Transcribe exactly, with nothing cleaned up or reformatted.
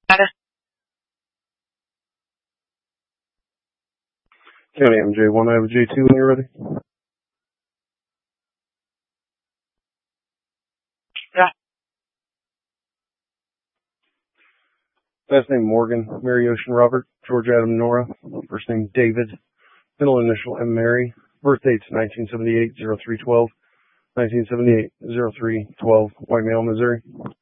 County M J one, I have a J two when you're ready. Yeah. Last name Morgan, Mary Ocean Robert, George Adam Nora. First name David, middle initial M Mary. Birth date's nineteen seventy-eight, oh three twelve. nineteen seventy-eight, oh three twelve, White Male, Missouri.